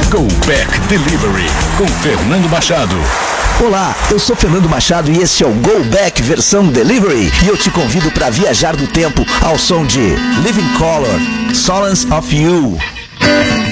Go Back Delivery com Fernando Machado. Olá, eu sou Fernando Machado e esse é o Go Back versão Delivery. E eu te convido para viajar no tempo ao som de Living Color, Solace of You.